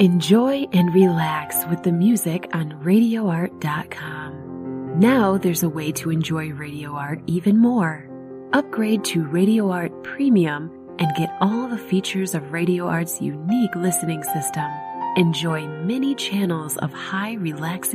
Enjoy and relax with the music on RadioArt.com. Now there's a way to enjoy Radio Art even more. Upgrade to Radio Art Premium and get all the features of Radio Art's unique listening system. Enjoy many channels of high relaxing